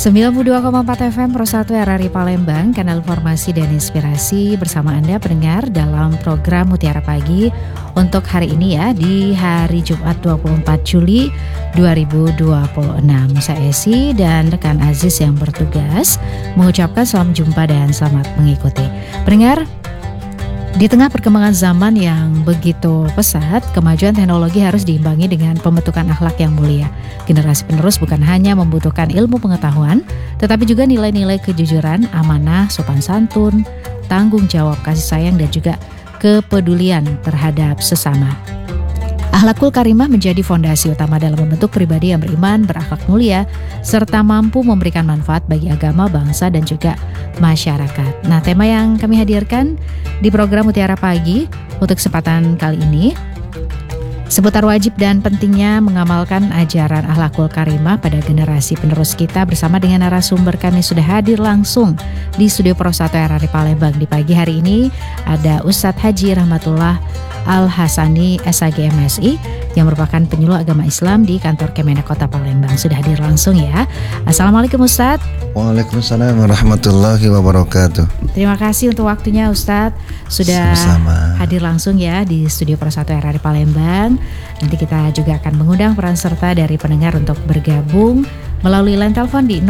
92,4 FM Pro 1 RRI Palembang, kanal informasi dan inspirasi bersama Anda pendengar dalam program Mutiara Pagi untuk hari ini ya, di hari Jumat 24 Juli 2026. Saya Esi dan rekan Aziz yang bertugas mengucapkan selamat jumpa dan selamat mengikuti. Pendengar, di tengah perkembangan zaman yang begitu pesat, kemajuan teknologi harus diimbangi dengan pembentukan akhlak yang mulia. Generasi penerus bukan hanya membutuhkan ilmu pengetahuan, tetapi juga nilai-nilai kejujuran, amanah, sopan santun, tanggung jawab, kasih sayang, dan juga kepedulian terhadap sesama. Akhlakul karimah menjadi fondasi utama dalam membentuk pribadi yang beriman, berakhlak mulia, serta mampu memberikan manfaat bagi agama, bangsa, dan juga masyarakat. Nah, tema yang kami hadirkan di program Mutiara Pagi untuk kesempatan kali ini seputar wajib dan pentingnya mengamalkan ajaran akhlakul karimah pada generasi penerus kita. Bersama dengan narasumber kami sudah hadir langsung di studio Pro 1 RRI Palembang. Di pagi hari ini ada Ustadz Haji Rahmatullah Al-Hasani SAG MSI yang merupakan penyuluh agama Islam di kantor Kemenak Kota Palembang. Sudah hadir langsung ya. Assalamualaikum Ustadz. Waalaikumsalam warahmatullahi wabarakatuh. Terima kasih untuk waktunya Ustadz. Sudah sama-sama hadir langsung ya di studio Pro 1 RRI Palembang. Nanti kita juga akan mengundang peran serta dari pendengar untuk bergabung melalui line telepon di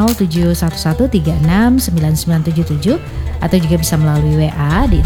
0711369977 atau juga bisa melalui WA di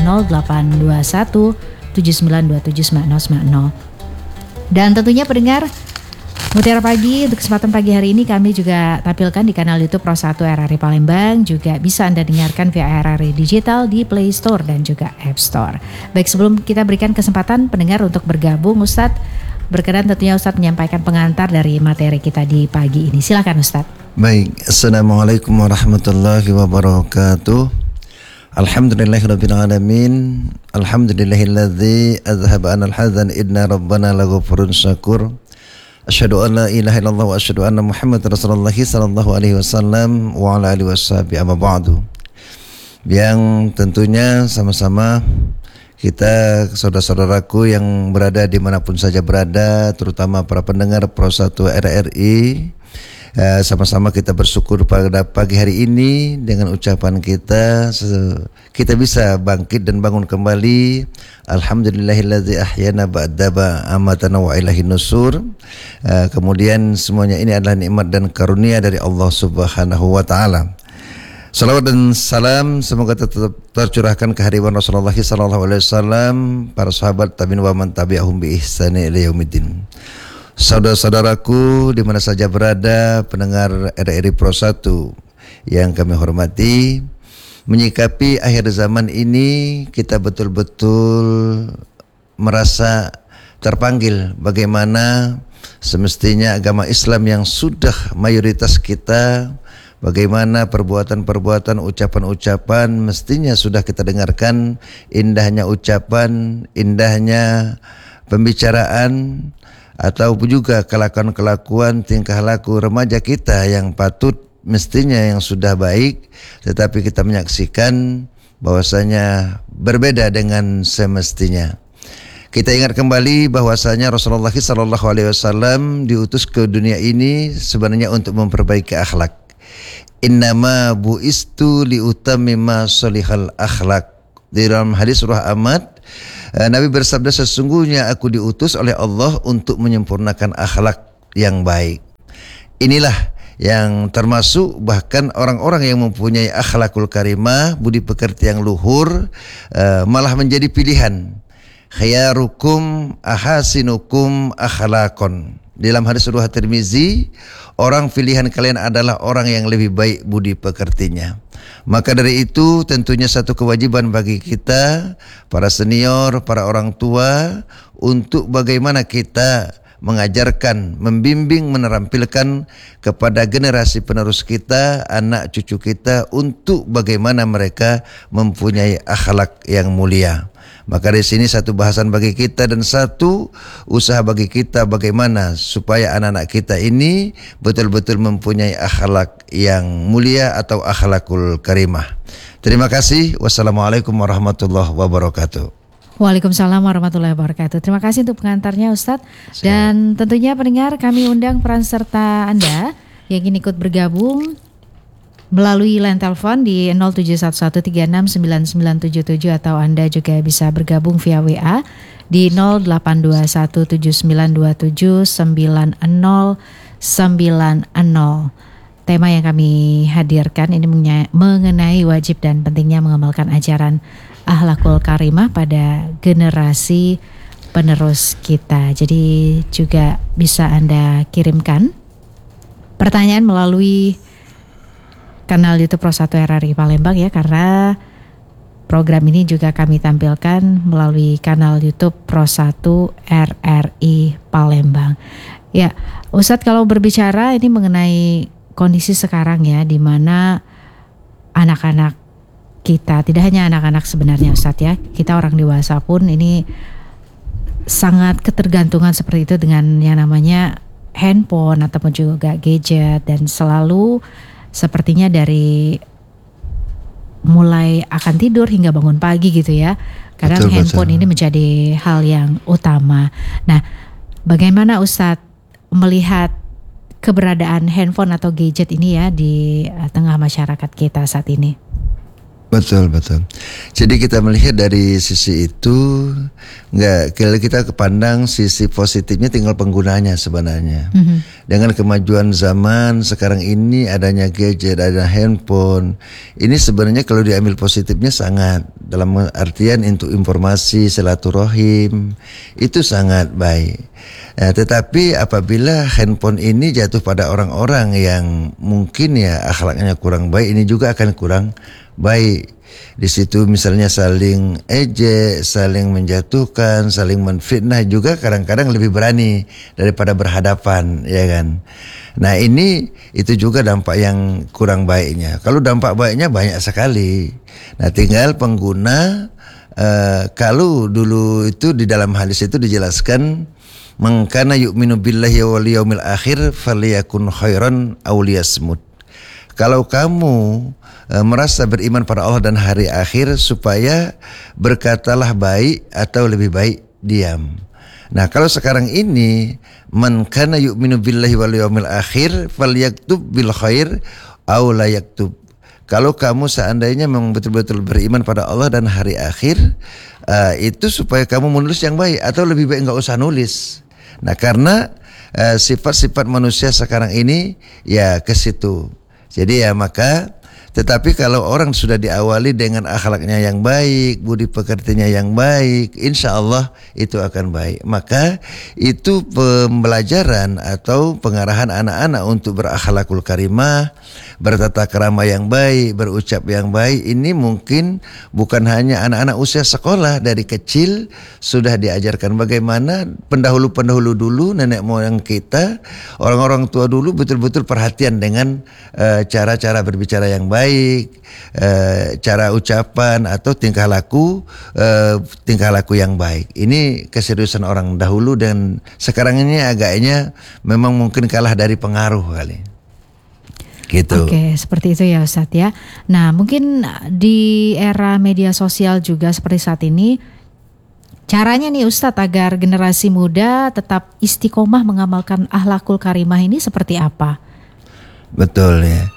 0821 79279090. Dan tentunya pendengar Mutiara Pagi untuk kesempatan pagi hari ini kami juga tampilkan di kanal YouTube Pro 1 RRI Palembang. Juga bisa Anda dengarkan via RRI Digital di Play Store dan juga App Store. Baik, sebelum kita berikan kesempatan pendengar untuk bergabung, Ustadz berkenan tentunya Ustadz menyampaikan pengantar dari materi kita di pagi ini. Silakan Ustadz. Baik, Assalamualaikum warahmatullahi wabarakatuh. Alhamdulillahirabbil alamin. Alhamdulillahilladzi azhaba 'anal hazan inna rabbana laghafurun syakur. Asyhadu an la ilaha illallah wa asyhadu anna Muhammadar Rasulullah sallallahu alaihi wasallam wa ala alihi washabihi amma ba'du. Yang tentunya sama-sama kita, saudara-saudaraku yang berada dimanapun saja berada, terutama para pendengar Pro 1 RRI, sama-sama kita bersyukur pada pagi hari ini dengan ucapan kita bisa bangkit dan bangun kembali. Alhamdulillahilladzi ahyana ba'da amatana wa ilaihin nusur. Kemudian semuanya ini adalah nikmat dan karunia dari Allah Subhanahu wa taala. Salawat dan salam semoga tetap tercurahkan kehadiran Rasulullah sallallahu alaihi wasallam, para sahabat, tabi'in wa man tabi'ahum bi ihsani ila yaumiddin. Saudara-saudaraku di mana saja berada, pendengar RRI Pro 1 yang kami hormati, menyikapi akhir zaman ini kita betul-betul merasa terpanggil bagaimana semestinya agama Islam yang sudah mayoritas kita, bagaimana perbuatan-perbuatan, ucapan-ucapan mestinya sudah kita dengarkan, indahnya ucapan, indahnya pembicaraan, atau juga kelakuan-kelakuan, tingkah laku remaja kita yang patut mestinya yang sudah baik, tetapi kita menyaksikan bahwasanya berbeda dengan semestinya. Kita ingat kembali bahwasanya Rasulullah SAW diutus ke dunia ini sebenarnya untuk memperbaiki akhlak. Innama bu'istu liutammima sholihal akhlak. Di dalam hadis surah Ahmad, Nabi bersabda, sesungguhnya aku diutus oleh Allah untuk menyempurnakan akhlak yang baik. Inilah yang termasuk bahkan orang-orang yang mempunyai akhlakul karimah, budi pekerti yang luhur, malah menjadi pilihan. Khayarukum ahasinukum akhlakon. Dalam hadis surah Tirmizi, orang pilihan kalian adalah orang yang lebih baik budi pekertinya. Maka dari itu tentunya satu kewajiban bagi kita, para senior, para orang tua, untuk bagaimana kita mengajarkan, membimbing, menerampilkan kepada generasi penerus kita, anak cucu kita, untuk bagaimana mereka mempunyai akhlak yang mulia. Maka di sini satu bahasan bagi kita dan satu usaha bagi kita bagaimana supaya anak-anak kita ini betul-betul mempunyai akhlak yang mulia atau akhlakul karimah. Terima kasih. Wassalamualaikum warahmatullahi wabarakatuh. Waalaikumsalam warahmatullahi wabarakatuh. Terima kasih untuk pengantarnya Ustadz. Dan tentunya pendengar, kami undang peran serta Anda yang ingin ikut bergabung melalui line telepon di 0711369977 atau Anda juga bisa bergabung via WA di 082179279090. Tema yang kami hadirkan ini mengenai wajib dan pentingnya mengamalkan ajaran akhlakul karimah pada generasi penerus kita. Jadi juga bisa Anda kirimkan pertanyaan melalui kanal YouTube Pro 1 RRI Palembang ya, karena program ini juga kami tampilkan melalui kanal YouTube Pro 1 RRI Palembang. Ya, Ustadz, kalau berbicara ini mengenai kondisi sekarang ya, di mana anak-anak kita, tidak hanya anak-anak sebenarnya Ustadz ya, kita orang dewasa pun ini sangat ketergantungan seperti itu dengan yang namanya handphone ataupun juga gadget, dan selalu sepertinya dari mulai akan tidur hingga bangun pagi gitu ya, kadang handphone ini menjadi hal yang utama. Nah, bagaimana Ustadz melihat keberadaan handphone atau gadget ini ya di tengah masyarakat kita saat ini? Betul. Jadi kita melihat dari sisi itu, kalau kita kepandang sisi positifnya tinggal penggunanya sebenarnya. Dengan kemajuan zaman sekarang ini, adanya gadget, ada handphone, ini sebenarnya kalau diambil positifnya sangat, dalam artian untuk informasi, silaturahim, itu sangat baik. Nah, tetapi apabila handphone ini jatuh pada orang-orang yang mungkin ya akhlaknya kurang baik, ini juga akan kurang baik. Di situ misalnya saling ejek, saling menjatuhkan, saling menfitnah, juga kadang-kadang lebih berani daripada berhadapan, ya kan. Nah, itu juga dampak yang kurang baiknya. Kalau dampak baiknya banyak sekali. Nah, tinggal pengguna, kalau dulu itu di dalam hadis itu dijelaskan, man kana yu'minu billahi wal yaumil akhir falyakun khairan aw liyasmut. Kalau kamu merasa beriman pada Allah dan hari akhir, supaya berkatalah baik atau lebih baik diam. Nah, kalau sekarang ini, man kana yu'minu billahi wal yaumil akhir falyaktub bil khair aw la yaktub. Kalau kamu seandainya memang betul-betul beriman pada Allah dan hari akhir, itu supaya kamu menulis yang baik, atau lebih baik enggak usah nulis. Nah, karena sifat-sifat manusia sekarang ini ya ke situ. Jadi ya maka, tetapi kalau orang sudah diawali dengan akhlaknya yang baik, budi pekertinya yang baik, insya Allah itu akan baik. Maka itu pembelajaran atau pengarahan anak-anak untuk berakhlakul karimah, bertata krama yang baik, berucap yang baik. Ini mungkin bukan hanya anak-anak usia sekolah, dari kecil sudah diajarkan bagaimana pendahulu-pendahulu dulu, nenek moyang kita, orang-orang tua dulu betul-betul perhatian dengan cara-cara berbicara yang baik, cara ucapan atau tingkah laku yang baik. Ini keseriusan orang dahulu, dan sekarang ini agaknya memang mungkin kalah dari pengaruh kali. Gitu. Oke, seperti itu ya Ustadz ya. Nah, mungkin di era media sosial juga seperti saat ini, caranya nih Ustadz agar generasi muda tetap istiqomah mengamalkan akhlakul karimah ini seperti apa? Betul ya.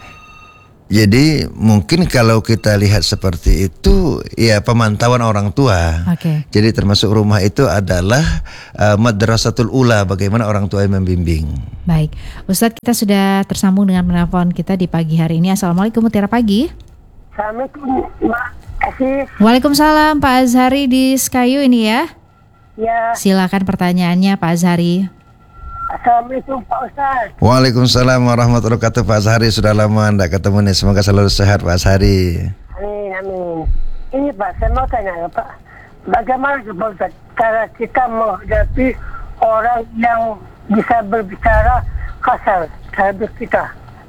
Jadi mungkin kalau kita lihat seperti itu, ya pemantauan orang tua. Okay. Jadi termasuk rumah itu adalah madrasatul ula, bagaimana orang tua yang membimbing. Baik, Ustadz, kita sudah tersambung dengan penelpon kita di pagi hari ini. Assalamualaikum, Mutiara Pagi. Assalamualaikum, Mbak Asif. Waalaikumsalam, Pak Azhari di Sekayu ini ya. Ya. Silakan pertanyaannya Pak Azhari. Assalamualaikum Pak Ustaz. Waalaikumsalam warahmatullahi wabarakatuh. Pak Azhari, sudah lama tidak ketemu nih. Semoga selalu sehat Pak Azhari. Amin. Ini Pak, saya mau tanya ya Pak, bagaimana Pak Ustaz cara kita menghadapi orang yang bisa berbicara kasar terhadap kita?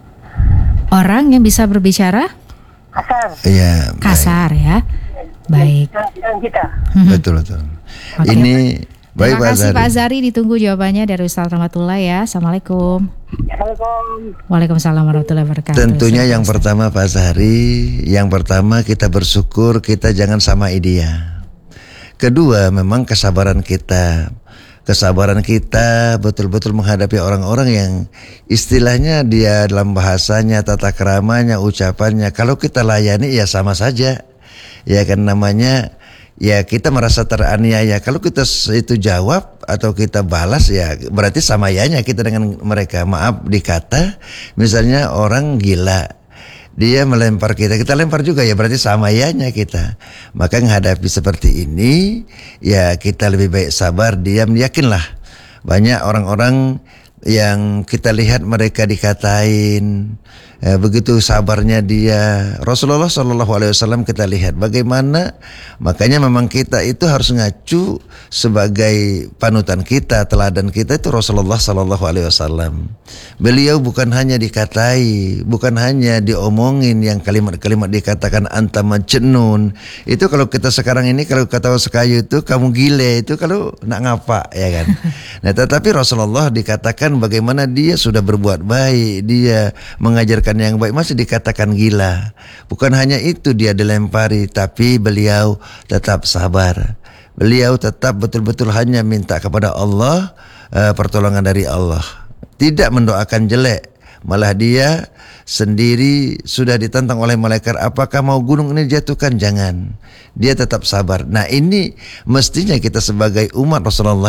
Orang yang bisa berbicara kasar? Iya. Kasar ya. Baik. Yang kita. Betul. Okay, ini baik, terima kasih Pak Azhari, ditunggu jawabannya dari Ustaz Rahmatullah ya. Assalamualaikum. Waalaikumsalam warahmatullahi wabarakatuh. Tentunya yang pertama Pak Azhari, kita bersyukur kita jangan samai dia. Kedua, memang kesabaran kita. kesabaran kita betul-betul menghadapi orang-orang yang istilahnya dia dalam bahasanya, tata keramanya, ucapannya, kalau kita layani ya sama saja. Ya kan namanya ya kita merasa teraniaya. Kalau kita itu jawab atau kita balas ya berarti sama yanya kita dengan mereka. Maaf dikata misalnya orang gila, dia melempar kita lempar juga ya berarti sama yanya kita. Maka menghadapi seperti ini ya kita lebih baik sabar, diam. Yakinlah banyak orang-orang yang kita lihat mereka dikatain, begitu sabarnya dia. Rasulullah SAW kita lihat bagaimana, makanya memang kita itu harus ngacu sebagai panutan kita, teladan kita itu Rasulullah SAW. Beliau bukan hanya dikatai, bukan hanya diomongin yang kalimat-kalimat dikatakan anta majnun. Itu kalau kita sekarang ini kalau kata sekayu itu kamu gile, itu kalau nak ngapa ya kan. Nah tetapi Rasulullah dikatakan bagaimana dia sudah berbuat baik, dia mengajarkan yang baik, masih dikatakan gila. Bukan hanya itu dia dilempari, tapi beliau tetap sabar. Beliau tetap betul-betul hanya minta kepada Allah, pertolongan dari Allah. Tidak mendoakan jelek, malah dia sendiri sudah ditantang oleh malaikat, apakah mau gunung ini jatuhkan? Jangan. Dia tetap sabar. Nah ini mestinya kita sebagai umat Rasulullah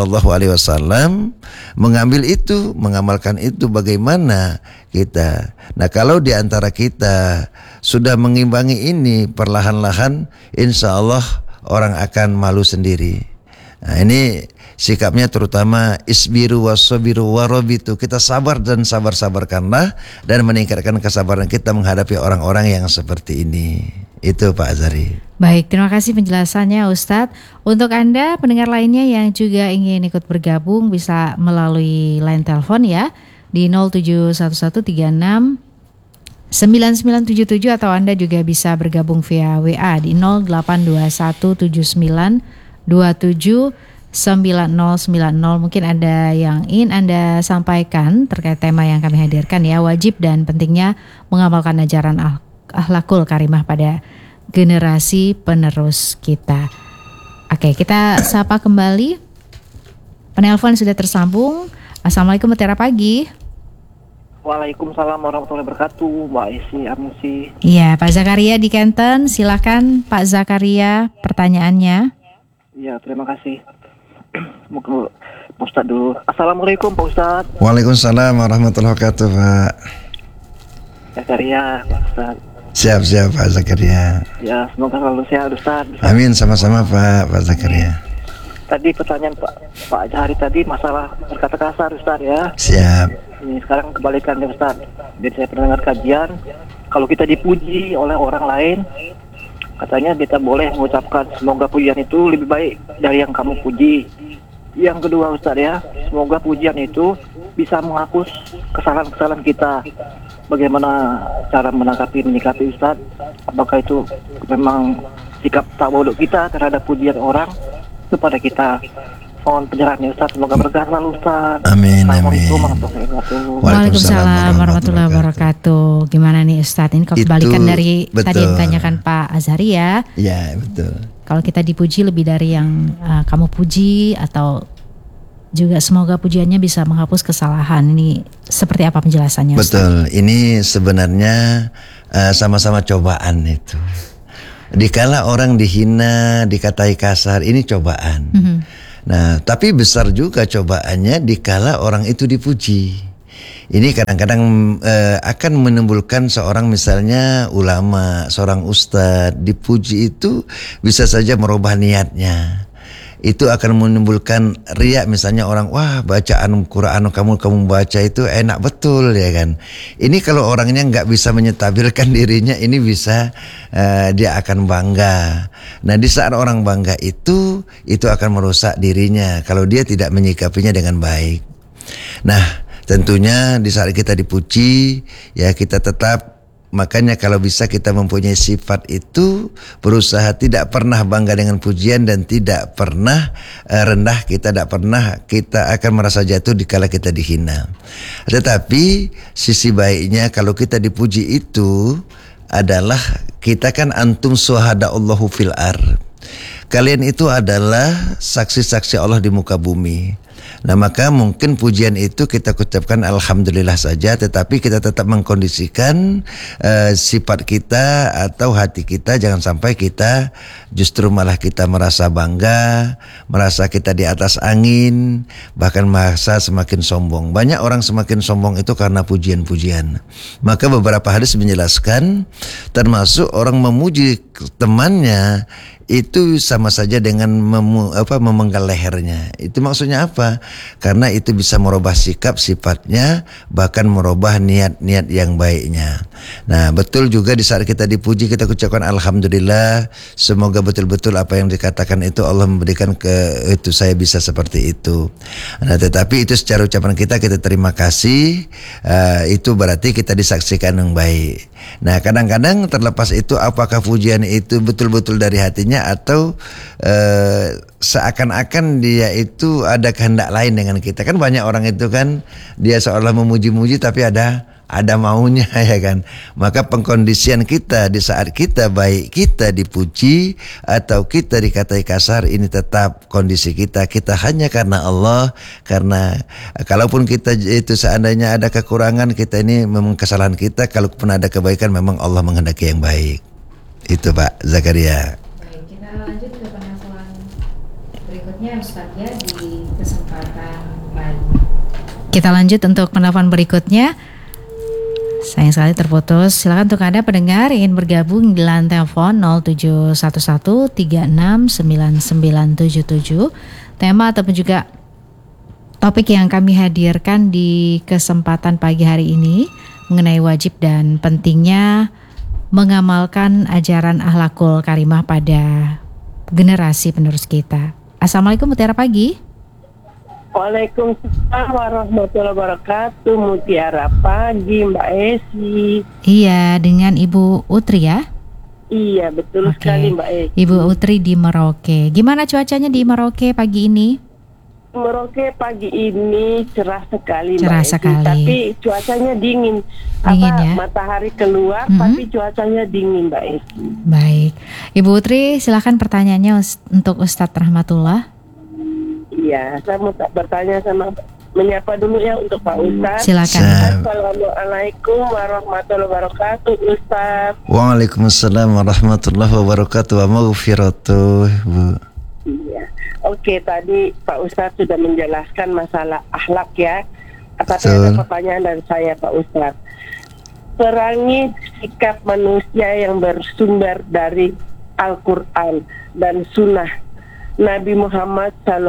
SAW mengambil itu, mengamalkan itu. Bagaimana kita? Nah kalau di antara kita sudah mengimbangi ini perlahan-lahan, insya Allah orang akan malu sendiri. Nah ini sikapnya terutama isbiru wasabiru warabitu, kita sabar dan sabar-sabarkanlah dan meningkatkan kesabaran kita menghadapi orang-orang yang seperti ini. Itu Pak Azhari. Baik, terima kasih penjelasannya Ustadz. Untuk Anda pendengar lainnya yang juga ingin ikut bergabung bisa melalui line telepon ya di 071136 9977 atau Anda juga bisa bergabung via WA di 082179279090. Mungkin ada yang ingin Anda sampaikan terkait tema yang kami hadirkan ya, wajib dan pentingnya mengamalkan ajaran akhlakul karimah pada generasi penerus kita. Oke, kita sapa kembali. Penelpon sudah tersambung. Assalamualaikum Mutiara Pagi. Waalaikumsalam warahmatullahi wabarakatuh, Mbak Isi Amusi. Iya, Pak Zakaria di Kenten. Silakan Pak Zakaria pertanyaannya. Iya, terima kasih. Mau ke Pak Ustadz dulu. Assalamualaikum Pak Ustadz. Waalaikumsalam warahmatullahi wabarakatuh Pak Zakaria, Pak Ustadz. Siap Pak Zakaria. Ya, semoga selalu sehat Ustadz. Amin, sama-sama Pak Zakaria. Tadi pertanyaan Pak Azhari tadi masalah berkata kasar Ustadz ya. Siap. Ini sekarang kebalikannya Ustadz. Jadi saya pernah dengar kajian, kalau kita dipuji oleh orang lain, katanya kita boleh mengucapkan semoga pujian itu lebih baik dari yang kamu puji. Yang kedua Ustadz ya, semoga pujian itu bisa menghapus kesalahan-kesalahan kita. Bagaimana cara menyikapi Ustadz? Apakah itu memang sikap tawaduk kita terhadap pujian orang kepada kita? Mohon pencerahannya Ustadz, semoga berkah selalu Ustadz. Amin. Assalamualaikum warahmatullahi wabarakatuh. Waalaikumsalam warahmatullahi wabarakatuh. Gimana nih Ustadz? Ini kalau kebalikan dari betul. tadi yang ditanyakan Pak Azhari ya. Ya betul. Kalau kita dipuji lebih dari yang kamu puji, atau juga semoga pujiannya bisa menghapus kesalahan. Ini seperti apa penjelasannya Ustadz? Betul. Ini sebenarnya sama-sama cobaan itu. Dikala orang dihina, dikatai kasar, ini cobaan. Nah, tapi besar juga cobaannya dikala orang itu dipuji. Ini kadang-kadang akan menimbulkan seorang misalnya ulama, seorang ustadz dipuji itu bisa saja merubah niatnya. Itu akan menimbulkan riya, misalnya orang wah bacaan Quran kamu baca itu enak betul ya kan. Ini kalau orangnya nggak bisa menyetabilkan dirinya, ini bisa dia akan bangga. Nah di saat orang bangga itu akan merusak dirinya kalau dia tidak menyikapinya dengan baik. Nah tentunya di saat kita dipuji ya kita tetap. Makanya kalau bisa kita mempunyai sifat itu, berusaha tidak pernah bangga dengan pujian dan tidak pernah rendah, kita akan merasa jatuh dikala kita dihina. Tetapi sisi baiknya kalau kita dipuji itu adalah kita kan antum syuhada Allahu fil ard. kalian itu adalah saksi-saksi Allah di muka bumi. Nah maka mungkin pujian itu kita ucapkan alhamdulillah saja, tetapi kita tetap mengkondisikan sifat kita atau hati kita, jangan sampai kita justru malah kita merasa bangga, merasa kita di atas angin, bahkan merasa semakin sombong. Banyak orang semakin sombong itu karena pujian-pujian. Maka beberapa hadis menjelaskan, termasuk orang memuji temannya itu sama saja dengan memenggal lehernya. Itu maksudnya apa? Karena itu bisa merubah sikap sifatnya, bahkan merubah niat-niat yang baiknya. Nah betul juga di saat kita dipuji kita ucapkan alhamdulillah, semoga betul-betul apa yang dikatakan itu Allah memberikan itu saya bisa seperti itu. Nah tetapi itu secara ucapan kita terima kasih, itu berarti kita disaksikan yang baik. Nah kadang-kadang terlepas itu apakah pujian itu betul-betul dari hatinya atau seakan-akan dia itu ada kehendak lain dengan kita. Kan banyak orang itu kan dia seolah memuji-muji tapi ada maunya ya kan. Maka pengkondisian kita di saat kita baik kita dipuji atau kita dikatai kasar, ini tetap kondisi kita hanya karena Allah. Karena kalaupun kita itu seandainya ada kekurangan, kita ini memang kesalahan kita, kalaupun ada kebaikan memang Allah menghendaki yang baik. Itu Pak Zakaria. Baik, kita lanjut ke penghafal berikutnya Ustaz ya di kesempatan pagi. Kita lanjut untuk penelpon berikutnya. Sayang sekali terputus. Silakan untuk Anda pendengar ingin bergabung di line telepon 0711369977. Tema ataupun juga topik yang kami hadirkan di kesempatan pagi hari ini mengenai wajib dan pentingnya mengamalkan ajaran akhlakul karimah pada generasi penerus kita. Assalamualaikum Mutiara Pagi. Waalaikumsalam warahmatullahi wabarakatuh. Mutiara Pagi Mbak Esi. Iya, dengan Ibu Utri ya? Iya betul sekali Mbak Esi. Ibu Utri di Merauke. Gimana cuacanya di Merauke pagi ini? Merauke pagi ini cerah sekali Cerah Mbak Esi, sekali. tapi cuacanya dingin. Dingin ya? Matahari keluar tapi cuacanya dingin Mbak Esi. Baik, Ibu Utri silakan pertanyaannya untuk Ustadz Rahmatullah. Iya, saya mau bertanya menyapa dulu ya untuk Pak Ustadz. Silakan. Assalamualaikum warahmatullahi wabarakatuh Ustadz. Waalaikumsalam warahmatullahi wabarakatuh wa maghfiratuh. Iya. Oke, tadi Pak Ustadz sudah menjelaskan masalah akhlak ya. Tapi ada pertanyaan dari saya Pak Ustadz. Perangi sikap manusia yang bersumber dari Al-Quran dan Sunnah Nabi Muhammad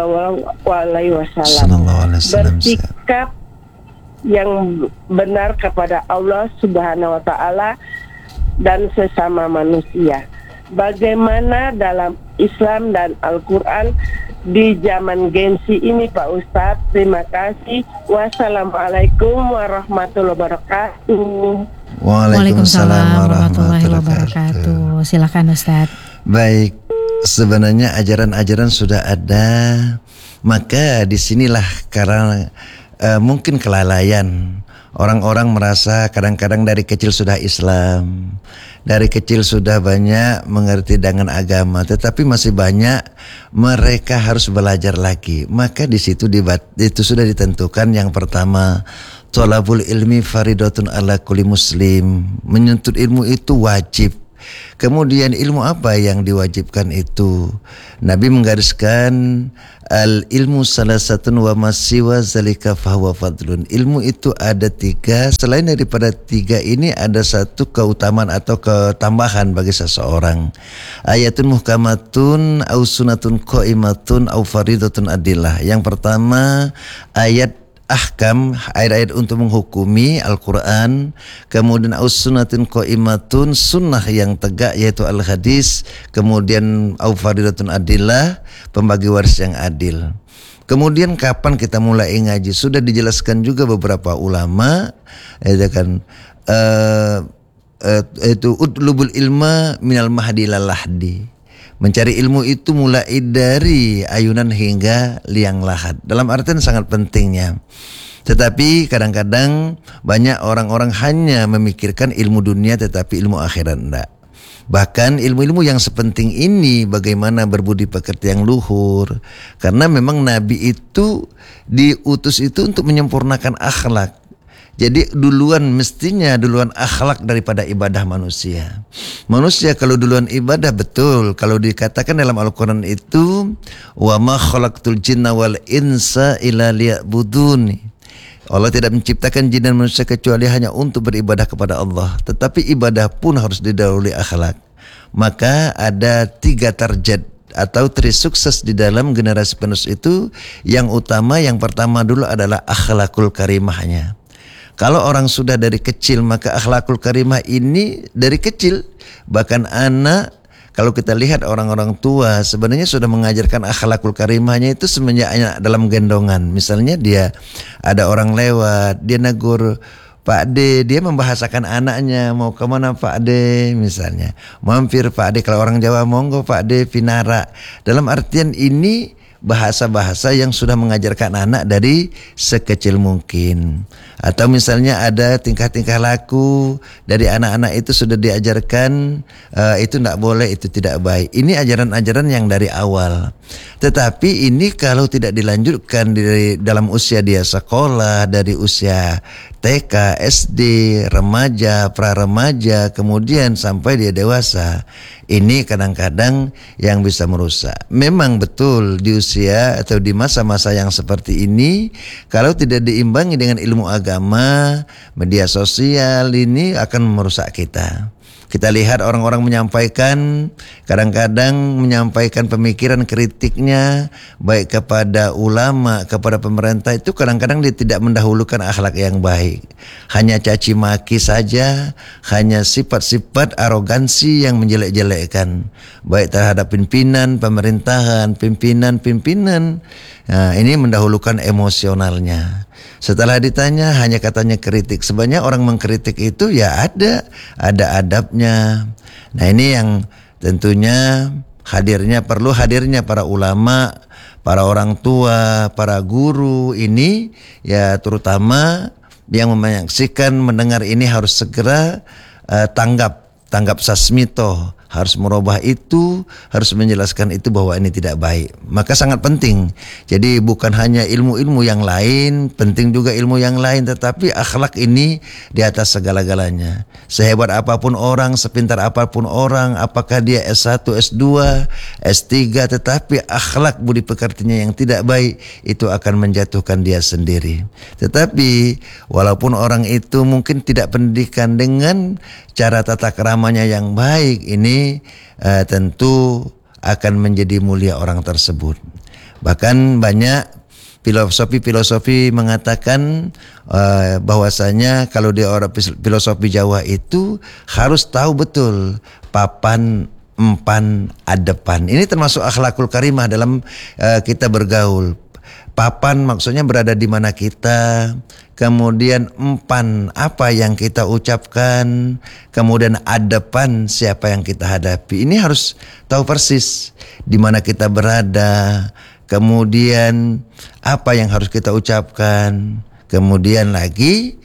SAW. Bersikap yang benar kepada Allah Subhanahu Wa Taala dan sesama manusia. Bagaimana dalam Islam dan Al-Quran di zaman Gen-Z ini Pak Ustadz? Terima kasih. Wassalamualaikum warahmatullahi wabarakatuh. Waalaikumsalam warahmatullahi wabarakatuh. Silakan Ustadz. Baik, sebenarnya ajaran-ajaran sudah ada, maka disinilah karena mungkin kelalaian orang-orang merasa kadang-kadang dari kecil sudah Islam, dari kecil sudah banyak mengerti dengan agama, tetapi masih banyak mereka harus belajar lagi. Maka di situ itu sudah ditentukan yang pertama, thalabul ilmi faridatun ala kulli muslim. Menuntut ilmu itu wajib. Kemudian ilmu apa yang diwajibkan itu? Nabi menggariskan al ilmu salasatun wa masiwa zalika fahuwa fadlun. Ilmu itu ada 3, selain daripada 3 ini ada satu keutamaan atau ketambahan bagi seseorang. Ayatun muhkamatun au sunatun qaimatun au faridatun adillah. Yang pertama ayat ahkam, ayat-ayat untuk menghukumi Al-Quran. Kemudian as-sunnatun qaimatun, sunnah yang tegak yaitu al-hadis. Kemudian au-faridatun adillah, pembagi waris yang adil. Kemudian kapan kita mulai ngaji? Sudah dijelaskan juga beberapa ulama, itu kan itu utlubul ilma minal mahdi ilal lahdi. Mencari ilmu itu mulai dari ayunan hingga liang lahat. Dalam artian sangat pentingnya. Tetapi kadang-kadang banyak orang-orang hanya memikirkan ilmu dunia tetapi ilmu akhirat enggak. Bahkan ilmu-ilmu yang sepenting ini bagaimana berbudi pekerti yang luhur. Karena memang Nabi itu diutus itu untuk menyempurnakan akhlak. Jadi mestinya duluan akhlak daripada ibadah manusia. Manusia kalau duluan ibadah betul. Kalau dikatakan dalam Al-Quran itu wa ma khalaqtul jinna wal insa illa liya'budun. Allah tidak menciptakan jin dan manusia kecuali hanya untuk beribadah kepada Allah. Tetapi ibadah pun harus didahului akhlak. Maka ada 3 target atau 3 sukses di dalam generasi penerus itu. Yang utama, yang pertama dulu adalah akhlakul karimahnya. Kalau orang sudah dari kecil, maka akhlakul karimah ini dari kecil. Bahkan anak, kalau kita lihat orang-orang tua sebenarnya sudah mengajarkan akhlakul karimahnya itu semenjak anak dalam gendongan. Misalnya dia ada orang lewat, dia negur Pak D, dia membahasakan anaknya, mau kemana Pak D misalnya. Mampir Pak D, kalau orang Jawa monggo Pak D pinara. Dalam artian ini bahasa-bahasa yang sudah mengajarkan anak dari sekecil mungkin. Atau misalnya ada tingkah-tingkah laku dari anak-anak itu sudah diajarkan itu tidak boleh, itu tidak baik. Ini ajaran-ajaran yang dari awal. Tetapi ini kalau tidak dilanjutkan dari dalam usia dia sekolah, dari usia TK, SD, remaja, pra-remaja, kemudian sampai dia dewasa, ini kadang-kadang yang bisa merusak. Memang betul di usia atau di masa-masa yang seperti ini, kalau tidak diimbangi dengan ilmu agama, media sosial ini akan merusak kita. Kita lihat orang-orang menyampaikan, kadang-kadang menyampaikan pemikiran kritiknya baik kepada ulama, kepada pemerintah, itu kadang-kadang dia tidak mendahulukan akhlak yang baik. Hanya caci maki saja, hanya sifat-sifat arogansi yang menjelek-jelekkan baik terhadap pimpinan pemerintahan, pimpinan. Nah, ini mendahulukan emosionalnya. Setelah ditanya hanya katanya kritik. Sebenarnya orang mengkritik itu ya ada adabnya. Nah, ini yang tentunya perlu hadirnya para ulama, para orang tua, para guru ini ya, terutama yang menyaksikan, mendengar ini harus segera tanggap sasmito, harus merubah itu, harus menjelaskan itu bahwa ini tidak baik. Maka sangat penting. Jadi bukan hanya ilmu-ilmu yang lain, penting juga ilmu yang lain, tetapi akhlak ini di atas segala-galanya. Sehebat apapun orang, sepintar apapun orang, apakah dia S1, S2, S3, tetapi akhlak budi pekertinya yang tidak baik, itu akan menjatuhkan dia sendiri. Tetapi walaupun orang itu mungkin tidak pendidikan dengan cara tata keramanya yang baik, ini tentu akan menjadi mulia orang tersebut. Bahkan banyak filosofi mengatakan bahwasanya kalau dia orang filosofi Jawa itu harus tahu betul papan, empan, adepan. Ini termasuk akhlakul karimah dalam kita bergaul. Papan maksudnya berada di mana kita, kemudian empan apa yang kita ucapkan, kemudian adepan siapa yang kita hadapi. Ini harus tahu persis di mana kita berada, kemudian apa yang harus kita ucapkan, kemudian lagi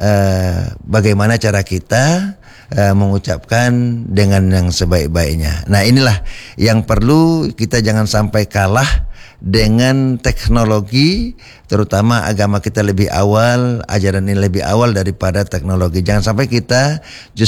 bagaimana cara kita mengucapkan dengan yang sebaik-baiknya. Nah, inilah yang perlu kita jangan sampai kalah dengan teknologi, terutama agama kita lebih awal, ajaran ini lebih awal daripada teknologi. Jangan sampai kita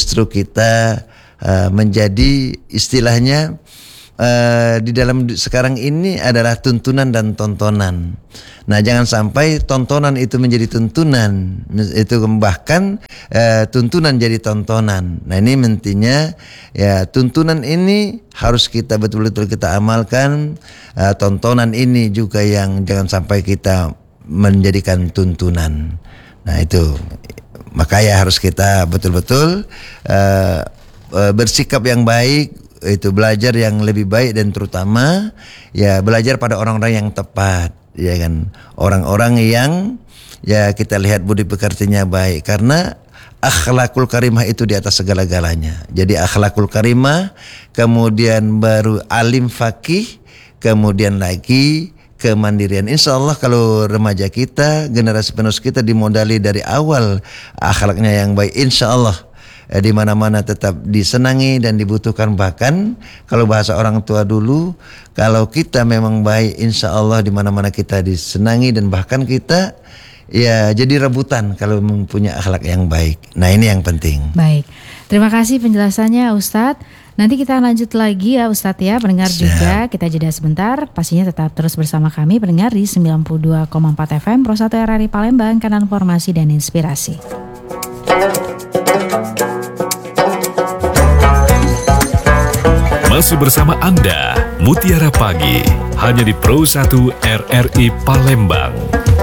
menjadi istilahnya di dalam sekarang ini adalah tuntunan dan tontonan. Nah, jangan sampai tontonan itu menjadi tuntunan, itu bahkan tuntunan jadi tontonan. Nah, ini mestinya ya tuntunan ini harus kita betul-betul kita amalkan. Tontonan ini juga yang jangan sampai kita menjadikan tuntunan. Nah, itu makanya harus kita betul-betul bersikap yang baik, itu belajar yang lebih baik, dan terutama ya belajar pada orang-orang yang tepat, ya kan, orang-orang yang ya kita lihat budi pekertinya baik, karena akhlakul karimah itu di atas segala-galanya. Jadi akhlakul karimah, kemudian baru alim fakih, kemudian lagi kemandirian. Insya Allah kalau remaja kita, generasi penerus kita dimodali dari awal akhlaknya yang baik, insya Allah di mana-mana tetap disenangi dan dibutuhkan. Bahkan kalau bahasa orang tua dulu, kalau kita memang baik, insya Allah di mana-mana kita disenangi dan bahkan kita ya jadi rebutan kalau mempunyai akhlak yang baik. Nah ini yang penting. Baik, terima kasih penjelasannya Ustadz. Nanti kita lanjut lagi ya Ustadz ya, pendengar juga kita jeda sebentar. Pastinya tetap terus bersama kami pendengar di 92,4 FM Pro 1 RRI Palembang, kanal informasi dan inspirasi. Masih bersama Anda, Mutiara Pagi, hanya di Pro 1 RRI Palembang.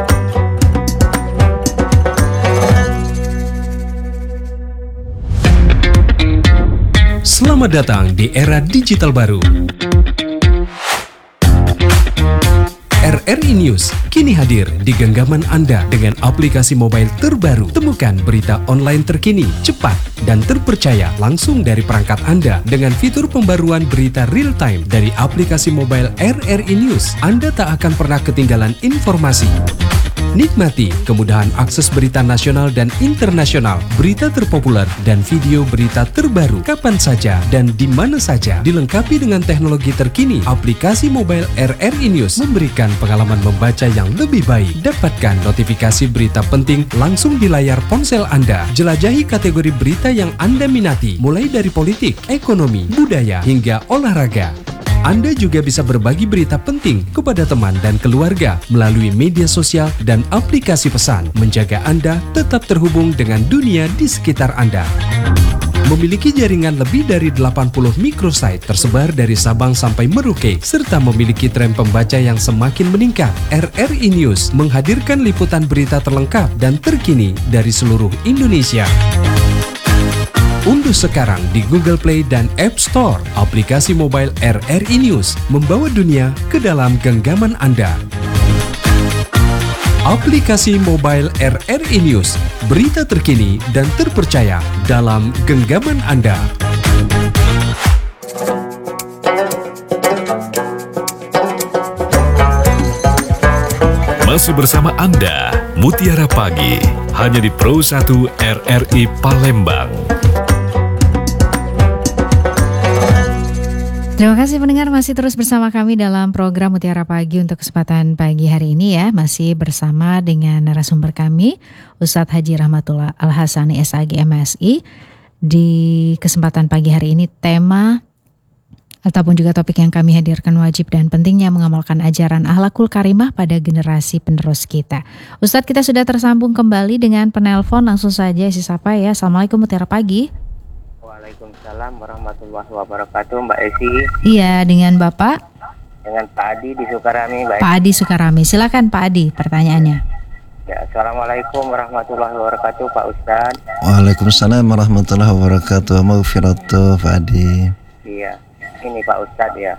Selamat datang di era digital baru. RRI News kini hadir di genggaman Anda dengan aplikasi mobile terbaru. Temukan berita online terkini, cepat, dan terpercaya langsung dari perangkat Anda dengan fitur pembaruan berita real time dari aplikasi mobile RRI News. Anda tak akan pernah ketinggalan informasi. Nikmati kemudahan akses berita nasional dan internasional, berita terpopuler, dan video berita terbaru kapan saja dan di mana saja. Dilengkapi dengan teknologi terkini, aplikasi mobile RRI News memberikan pengalaman membaca yang lebih baik. Dapatkan notifikasi berita penting langsung di layar ponsel Anda. Jelajahi kategori berita yang Anda minati, mulai dari politik, ekonomi, budaya, hingga olahraga. Anda juga bisa berbagi berita penting kepada teman dan keluarga melalui media sosial dan aplikasi pesan, menjaga Anda tetap terhubung dengan dunia di sekitar Anda. Memiliki jaringan lebih dari 80 microsite tersebar dari Sabang sampai Merauke, serta memiliki tren pembaca yang semakin meningkat. RRI News menghadirkan liputan berita terlengkap dan terkini dari seluruh Indonesia. Unduh sekarang di Google Play dan App Store aplikasi mobile RRI News, membawa dunia ke dalam genggaman Anda. Aplikasi mobile RRI News, berita terkini dan terpercaya dalam genggaman Anda. Masih bersama Anda, Mutiara Pagi, hanya di Pro 1 RRI Palembang. Terima kasih pendengar masih terus bersama kami dalam program Mutiara Pagi untuk kesempatan pagi hari ini ya. Masih bersama dengan narasumber kami Ustadz Haji Rahmatullah Al-Hasani SAG MSI. Di kesempatan pagi hari ini tema ataupun juga topik yang kami hadirkan wajib dan pentingnya mengamalkan ajaran akhlakul karimah pada generasi penerus kita. Ustadz, kita sudah tersambung kembali dengan penelpon, langsung saja sapa ya. Assalamualaikum Mutiara Pagi. Waalaikumsalam warahmatullahi wabarakatuh, Mbak Esi. Iya, dengan Bapak? Dengan Pak Adi di Sukarami, Mbak Esi. Pak Adi Sukarami, silakan Pak Adi pertanyaannya. Ya, Assalamualaikum warahmatullahi wabarakatuh, Pak Ustadz. Waalaikumsalam warahmatullahi wabarakatuh. Maghfiratuh, Pak Adi. Iya, ini Pak Ustadz ya.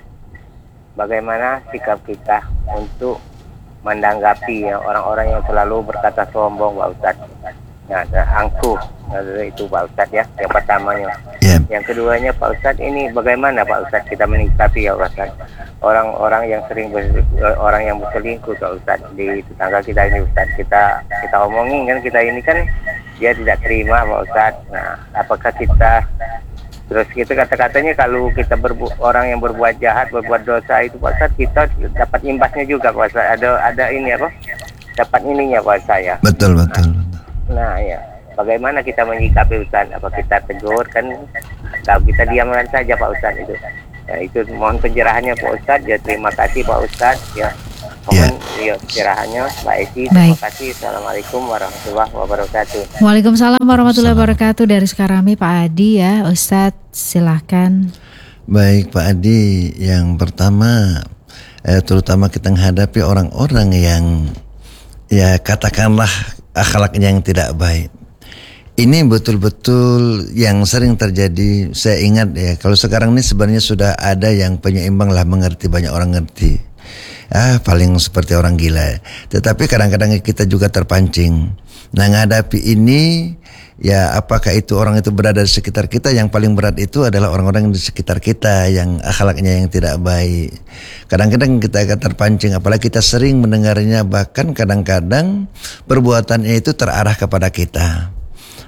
Bagaimana sikap kita untuk menanggapi ya orang-orang yang selalu berkata sombong, Pak Ustadz? Nah, angkuh itu Pak Ustadz ya, yang pertamanya. Yang keduanya Pak Ustadz, ini bagaimana Pak Ustadz kita menyikapi ya Pak Ustadz orang-orang yang sering orang yang berselingkuh Pak Ustadz di tetangga kita ini Ustadz, kita omongin kan, kita ini kan dia tidak terima Pak Ustadz. Nah, apakah kita terus kita kata-katanya kalau kita orang yang berbuat jahat, berbuat dosa itu Pak Ustadz, kita dapat imbasnya juga Pak Ustadz, ada ini apa, dapat ininya Pak Ustadz ya. Betul. Nah ya, bagaimana kita menyikapi Ustaz? Apa kita tegur kan? Atau kita diamkan saja Pak Ustaz itu? Ya, itu mohon pencerahannya Pak Ustaz. Ya, terima kasih Pak Ustaz. Ya, mohon pencerahannya Mbak Esi. Terima kasih. Assalamualaikum warahmatullahi wabarakatuh. Waalaikumsalam warahmatullahi wabarakatuh. Dari Sukarami Pak Adi ya, Ustaz silahkan. Baik Pak Adi, yang pertama terutama kita menghadapi orang-orang yang ya katakanlah akhlaknya yang tidak baik. Ini betul-betul yang sering terjadi. Saya ingat ya, kalau sekarang ini sebenarnya sudah ada yang penyeimbang lah, mengerti, banyak orang ngerti. Paling seperti orang gila. Tetapi kadang-kadang kita juga terpancing. Nah, menghadapi ini ya, apakah itu orang itu berada di sekitar kita, yang paling berat itu adalah orang-orang di sekitar kita yang akhlaknya yang tidak baik. Kadang-kadang kita akan terpancing, apalagi kita sering mendengarnya, bahkan kadang-kadang perbuatannya itu terarah kepada kita.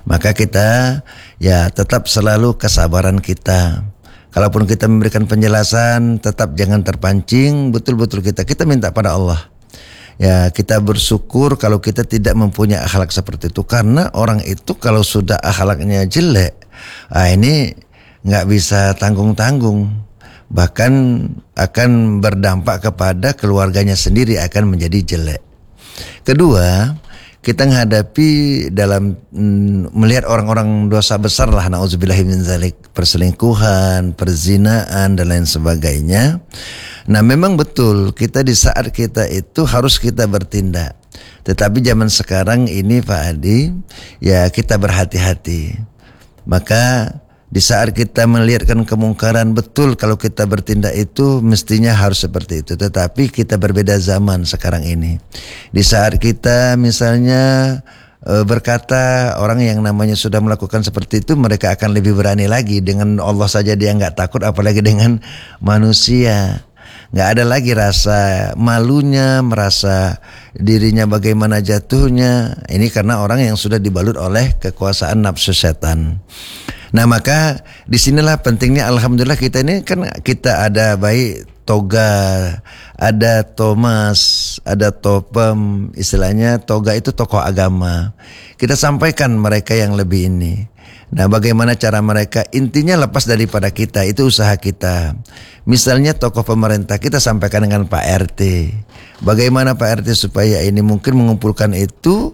Maka kita ya tetap selalu kesabaran kita. Kalaupun kita memberikan penjelasan, tetap jangan terpancing, betul-betul kita minta pada Allah. Ya, kita bersyukur kalau kita tidak mempunyai akhlak seperti itu, karena orang itu kalau sudah akhlaknya jelek, ini nggak bisa tanggung-tanggung, bahkan akan berdampak kepada keluarganya sendiri, akan menjadi jelek. Kedua, kita menghadapi dalam melihat orang-orang dosa besar lah, na'udzubillahi min dzalik, perselingkuhan, perzinaan dan lain sebagainya. Nah, memang betul kita di saat kita itu harus kita bertindak. Tetapi zaman sekarang ini Pak Adi, ya kita berhati-hati. Maka di saat kita melihatkan kemungkaran, betul kalau kita bertindak itu mestinya harus seperti itu. Tetapi kita berbeda zaman sekarang ini. Di saat kita misalnya berkata, orang yang namanya sudah melakukan seperti itu, mereka akan lebih berani lagi. Dengan Allah saja dia nggak takut, apalagi dengan manusia. Nggak ada lagi rasa malunya, merasa dirinya bagaimana jatuhnya. Ini karena orang yang sudah dibalut oleh kekuasaan nafsu setan. Nah, maka disinilah pentingnya, alhamdulillah kita ini kan kita ada baik toga, ada Thomas, ada topem, istilahnya toga itu tokoh agama. Kita sampaikan mereka yang lebih ini. Nah, bagaimana cara mereka? Intinya lepas daripada kita, itu usaha kita. Misalnya tokoh pemerintah, kita sampaikan dengan Pak RT. Bagaimana Pak RT supaya ini mungkin mengumpulkan itu,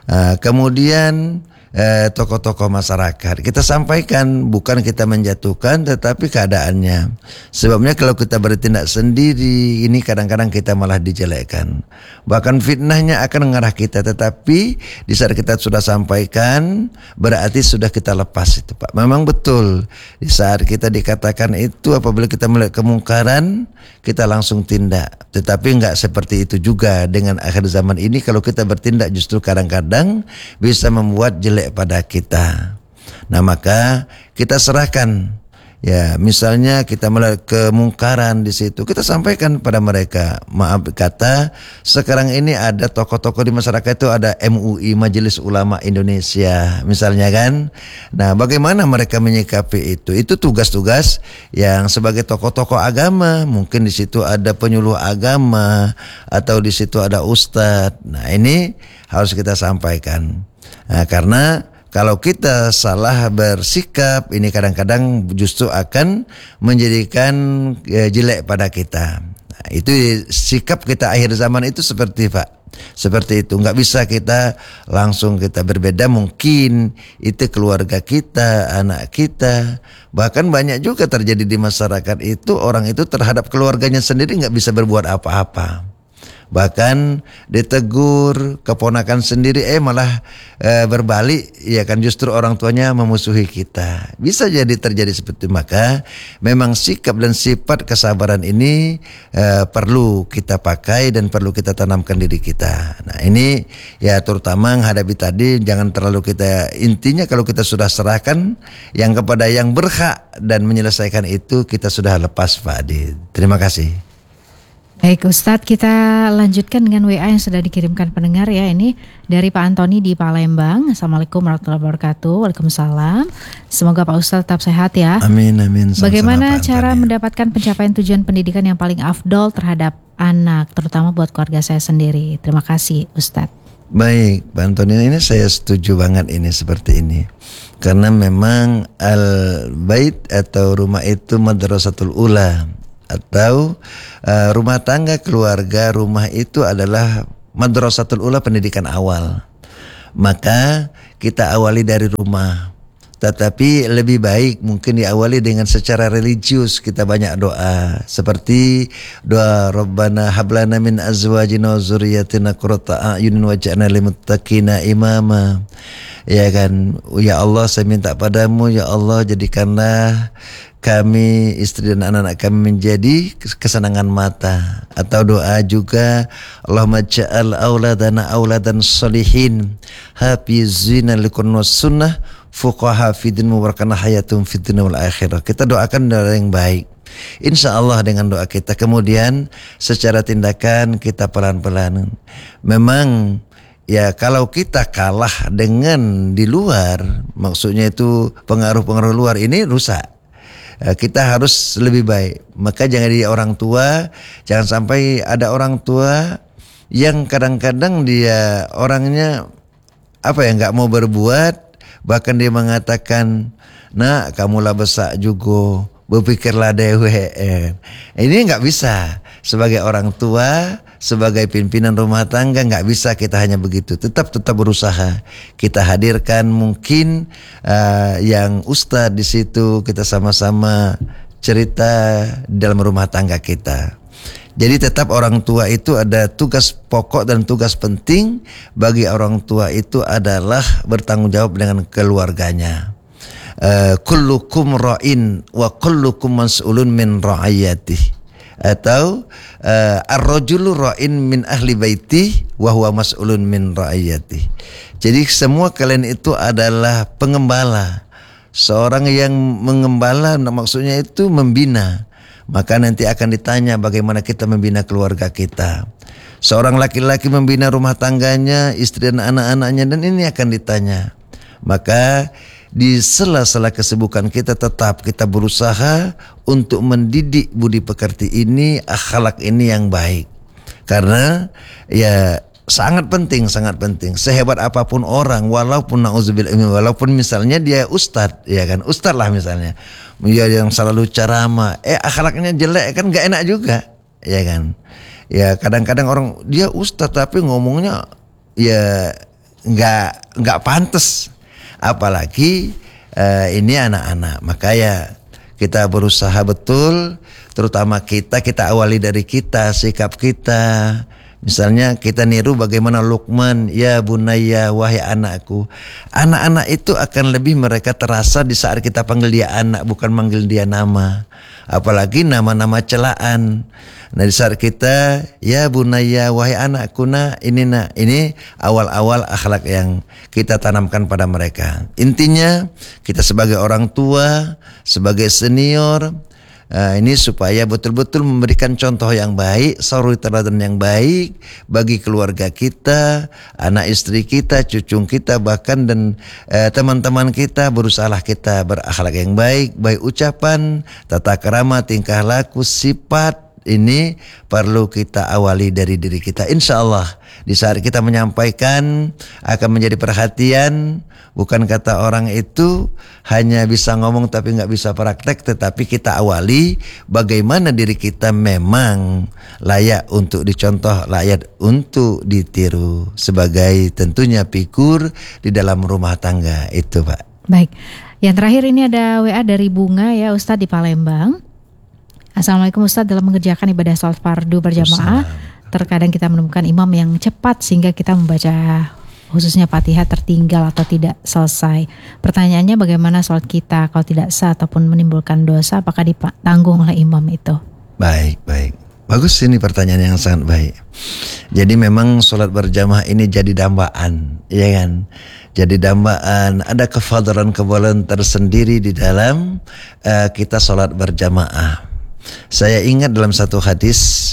kemudian tokoh-tokoh masyarakat kita sampaikan, bukan kita menjatuhkan tetapi keadaannya. Sebabnya kalau kita bertindak sendiri, ini kadang-kadang kita malah dijelekkan, bahkan fitnahnya akan mengarah kita. Tetapi di saat kita sudah sampaikan, berarti sudah kita lepas itu Pak. Memang betul di saat kita dikatakan itu, apabila kita melihat kemungkaran, kita langsung tindak. Tetapi enggak seperti itu juga dengan akhir zaman ini. Kalau kita bertindak justru kadang-kadang bisa membuat jelek pada kita. Nah, maka kita serahkan, ya misalnya kita melihat kemungkaran di situ, kita sampaikan pada mereka. Maaf kata, sekarang ini ada tokoh-tokoh di masyarakat itu, ada MUI, Majelis Ulama Indonesia misalnya kan. Nah, bagaimana mereka menyikapi itu? Itu tugas-tugas yang sebagai tokoh-tokoh agama. Mungkin di situ ada penyuluh agama atau di situ ada ustadz. Nah, ini harus kita sampaikan. Nah, karena kalau kita salah bersikap, ini kadang-kadang justru akan menjadikan jelek pada kita. Nah, itu sikap kita akhir zaman itu seperti itu. Nggak bisa kita langsung kita berbeda. Mungkin itu keluarga kita, anak kita. Bahkan banyak juga terjadi di masyarakat itu, orang itu terhadap keluarganya sendiri nggak bisa berbuat apa-apa. Bahkan ditegur keponakan sendiri, malah berbalik, ya kan, justru orang tuanya memusuhi kita. Bisa jadi terjadi seperti itu. Maka memang sikap dan sifat kesabaran ini perlu kita pakai dan perlu kita tanamkan diri kita. Nah, ini ya terutama menghadapi tadi, jangan terlalu kita, intinya kalau kita sudah serahkan yang kepada yang berhak dan menyelesaikan itu, kita sudah lepas Pak Adi. Terima kasih. Baik Ustadz, kita lanjutkan dengan WA yang sudah dikirimkan pendengar ya. Ini dari Pak Antoni di Palembang. Assalamualaikum warahmatullahi wabarakatuh. Waalaikumsalam. Semoga Pak Ustadz tetap sehat ya. Amin, amin. Sama-sama, bagaimana cara mendapatkan pencapaian tujuan pendidikan yang paling afdol terhadap anak, terutama buat keluarga saya sendiri? Terima kasih Ustadz. Baik Pak Antoni, ini saya setuju banget ini seperti ini. Karena memang al-bait atau rumah itu madrasatul ula, atau rumah tangga, keluarga, rumah itu adalah madrasatul ula, pendidikan awal. Maka kita awali dari rumah. Tetapi lebih baik mungkin diawali dengan secara religius. Kita banyak doa, seperti doa Rabbana hablana min azwajina wa dzurriyyatina qurrata a'yunin waj'alna lil muttaqina imama. Ya kan, ya Allah saya minta padamu, ya Allah jadikanlah kami, istri dan anak-anak kami menjadi kesenangan mata. Atau doa juga, Allahumma ja'al auladana auladan sholihin hafizina liqur'an sunnah fuqaha fidin mubarakana hayatum fidin wal akhirah. Kita doakan doa yang baik, insya Allah dengan doa kita. Kemudian secara tindakan kita pelan-pelan. Memang ya kalau kita kalah dengan di luar, maksudnya itu pengaruh-pengaruh luar ini rusak. Kita harus lebih baik. Maka jangan jadi orang tua, jangan sampai ada orang tua yang kadang-kadang dia orangnya nggak mau berbuat, bahkan dia mengatakan, "Nak, kamulah besar juga, berpikirlah dewe." Ini nggak bisa. Sebagai orang tua, sebagai pimpinan rumah tangga, nggak bisa kita hanya begitu. Tetap berusaha. Kita hadirkan mungkin yang ustadz di situ, kita sama-sama cerita dalam rumah tangga kita. Jadi tetap orang tua itu ada tugas pokok dan tugas penting bagi orang tua itu adalah bertanggung jawab dengan keluarganya. Kullukum ra'in wa kullukum mas'ulun min ra'ayatihi, atau ar-rajulu ra'in min ahli baiti wa huwa mas'ulun min ra'ayatihi. Jadi semua kalian itu adalah pengembala. Seorang yang mengembala maksudnya itu membina. Maka nanti akan ditanya bagaimana kita membina keluarga kita. Seorang laki-laki membina rumah tangganya, istri dan anak-anaknya, dan ini akan ditanya. Maka di sela-sela kesibukan kita tetap kita berusaha untuk mendidik budi pekerti ini, akhlak ini yang baik. Karena ya sangat penting. Sehebat apapun orang, walaupun na'udzubillah, walaupun misalnya dia ustadz, ya kan, ustadz lah misalnya, dia yang selalu ceramah, akhlaknya jelek kan gak enak juga, ya kan. Ya kadang-kadang orang dia ustadz tapi ngomongnya ya nggak pantas, apalagi ini anak-anak. Maka ya kita berusaha betul, terutama kita awali dari kita, sikap kita. Misalnya kita niru bagaimana Luqman, ya bunayya, wahai anakku. Anak-anak itu akan lebih mereka terasa di saat kita panggil dia anak, bukan manggil dia nama. Apalagi nama-nama celaan. Nah di saat kita, ya bunayya, wahai anakku, ini awal-awal akhlak yang kita tanamkan pada mereka. Intinya kita sebagai orang tua, sebagai senior, ini supaya betul-betul memberikan contoh yang baik, suri teladan yang baik bagi keluarga kita, anak istri kita, cucu kita, bahkan dan teman-teman kita. Berusahalah kita berakhlak yang baik, baik ucapan, tata krama, tingkah laku, sifat. Ini perlu kita awali dari diri kita. Insya Allah di saat kita menyampaikan akan menjadi perhatian. Bukan kata orang itu hanya bisa ngomong tapi nggak bisa praktek, tetapi kita awali bagaimana diri kita memang layak untuk dicontoh, layak untuk ditiru sebagai tentunya figur di dalam rumah tangga itu, Pak. Baik, yang terakhir ini ada WA dari Bunga ya Ustadz di Palembang. Assalamualaikum Ustadz, dalam mengerjakan ibadah sholat fardu berjamaah, terkadang kita menemukan imam yang cepat sehingga kita membaca khususnya Fatihah tertinggal atau tidak selesai. Pertanyaannya bagaimana sholat kita kalau tidak sah ataupun menimbulkan dosa, apakah ditanggung oleh imam itu? Baik. Bagus, ini pertanyaan yang sangat baik. Jadi memang sholat berjamaah ini jadi dambaan, ya kan? Jadi dambaan, ada kefadalan tersendiri di dalam kita sholat berjamaah. Saya ingat dalam satu hadis,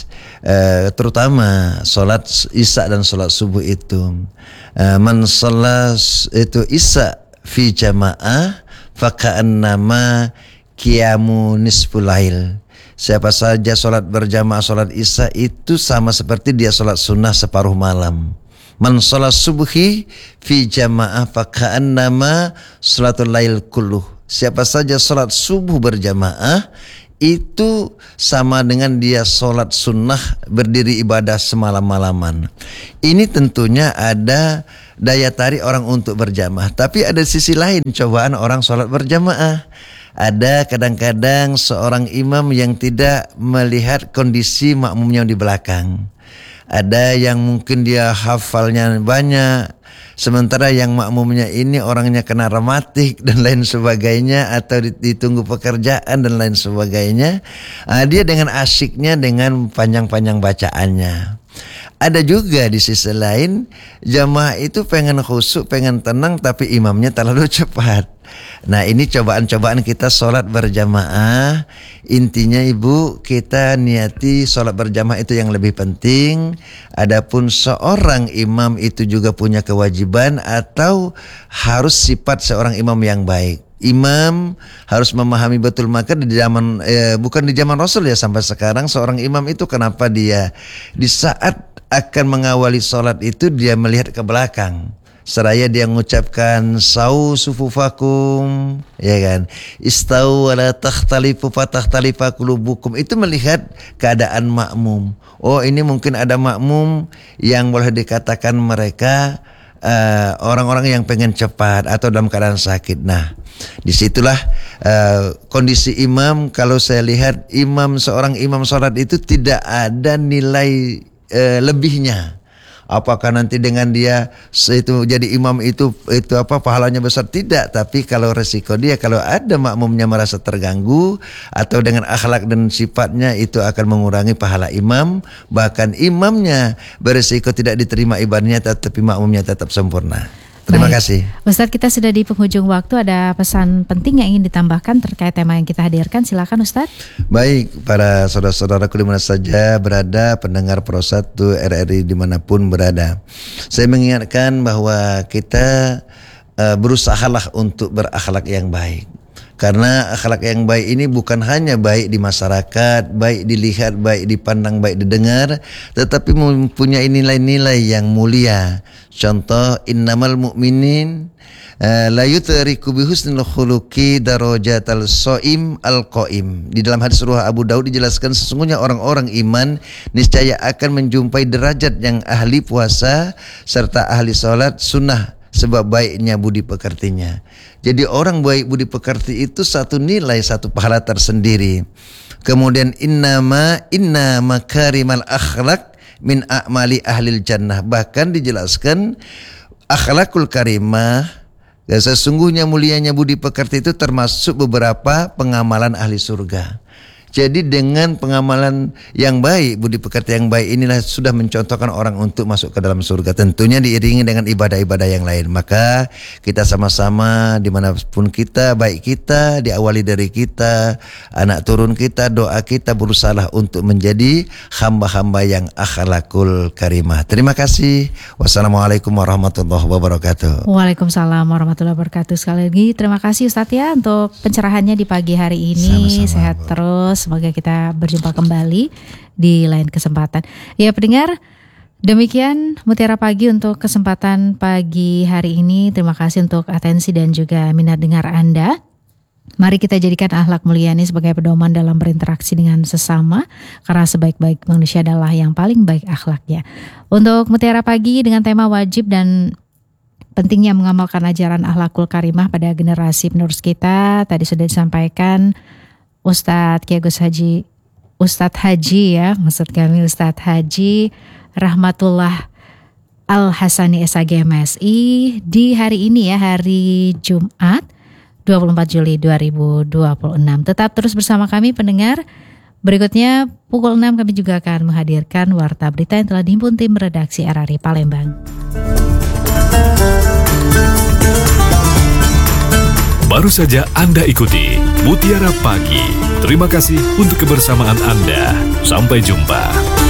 terutama sholat isya dan sholat subuh itu, man sholat itu isya fi jamaah faka'annama qiyamu nisful lail. Siapa saja sholat berjamaah sholat isya itu sama seperti dia sholat sunnah separuh malam. Man sholat subuhi fi jamaah faka'annama sholatul lail kulluh. Siapa saja sholat subuh berjamaah itu sama dengan dia sholat sunnah berdiri ibadah semalam-malaman. Ini tentunya ada daya tarik orang untuk berjamaah. Tapi ada sisi lain cobaan orang sholat berjamaah. Ada kadang-kadang seorang imam yang tidak melihat kondisi makmumnya di belakang. Ada yang mungkin dia hafalnya banyak, sementara yang makmumnya ini orangnya kena rematik dan lain sebagainya, atau ditunggu pekerjaan dan lain sebagainya. Dia dengan asyiknya, dengan panjang-panjang bacaannya. Ada juga di sisi lain jamaah itu pengen khusyuk, pengen tenang, tapi imamnya terlalu cepat. Nah ini cobaan-cobaan kita sholat berjamaah. Intinya Ibu, kita niati sholat berjamaah itu yang lebih penting. Adapun seorang imam itu juga punya kewajiban atau harus sifat seorang imam yang baik. Imam harus memahami betul, maka di zaman bukan di zaman Rasul ya, sampai sekarang seorang imam itu kenapa dia di saat akan mengawali sholat itu dia melihat ke belakang. Seraya dia mengucapkan sawu sufufakum, ya kan, istau wala takhtalifu fatakhtalifa qulubukum, itu melihat keadaan makmum. Oh ini mungkin ada makmum yang boleh dikatakan mereka orang-orang yang pengen cepat atau dalam keadaan sakit. Nah disitulah kondisi imam. Kalau saya lihat seorang imam sholat itu tidak ada nilai lebihnya. Apakah nanti dengan dia itu jadi imam itu pahalanya besar? Tidak. Tapi kalau resiko dia, kalau ada makmumnya merasa terganggu atau dengan akhlak dan sifatnya, itu akan mengurangi pahala imam. Bahkan imamnya beresiko tidak diterima ibadahnya, tetapi makmumnya tetap sempurna. Terima kasih. Ustadz, kita sudah di penghujung waktu. Ada pesan penting yang ingin ditambahkan terkait tema yang kita hadirkan? Silakan Ustadz. Baik, para saudara-saudaraku di mana saja berada, pendengar Pro 1 RRI dimanapun berada, saya mengingatkan bahwa kita berusahalah untuk berakhlak yang baik. Karena akhlak yang baik ini bukan hanya baik di masyarakat, baik dilihat, baik dipandang, baik didengar, tetapi mempunyai nilai-nilai yang mulia. Contoh, innamal mu'minin la yutriku bihusnil khuluqi darajatal shaim al-qaim. Di dalam hadis riwayat Abu Daud dijelaskan sesungguhnya orang-orang iman niscaya akan menjumpai derajat yang ahli puasa serta ahli salat sunnah, sebab baiknya budi pekertinya. Jadi orang baik budi pekerti itu satu nilai, satu pahala tersendiri. Kemudian inna makarimal akhlak min a'mali ahlil jannah. Bahkan dijelaskan akhlakul karimah, sesungguhnya mulianya budi pekerti itu termasuk beberapa pengamalan ahli surga. Jadi dengan pengamalan yang baik, budi pekerti yang baik inilah sudah mencontohkan orang untuk masuk ke dalam surga. Tentunya diiringi dengan ibadah-ibadah yang lain. Maka kita sama-sama dimanapun kita, baik kita diawali dari kita, anak turun kita, doa kita, berusaha untuk menjadi hamba-hamba yang akhlakul karimah. Terima kasih. Wassalamualaikum warahmatullahi wabarakatuh. Waalaikumsalam warahmatullahi wabarakatuh. Sekali lagi terima kasih Ustadz ya untuk pencerahannya di pagi hari ini. Sama-sama, sehat terus. Semoga kita berjumpa kembali di lain kesempatan. Ya pendengar, demikian Mutiara Pagi untuk kesempatan pagi hari ini. Terima kasih untuk atensi dan juga minat dengar Anda. Mari kita jadikan akhlak mulia ini sebagai pedoman dalam berinteraksi dengan sesama, karena sebaik-baik manusia adalah yang paling baik akhlaknya. Untuk Mutiara Pagi dengan tema wajib dan pentingnya mengamalkan ajaran akhlakul karimah pada generasi penerus kita, tadi sudah disampaikan Ustadz Kiai Gus Haji, Ustadz Haji ya, maksud kami Ustadz Haji Rahmatullah Al-Hasani SAG MSI di hari ini ya, hari Jumat 24 Juli 2026. Tetap terus bersama kami pendengar. Berikutnya pukul 6 kami juga akan menghadirkan warta berita yang telah dihimpun tim redaksi RRI Palembang. Baru saja Anda ikuti Mutiara Pagi. Terima kasih untuk kebersamaan Anda. Sampai jumpa.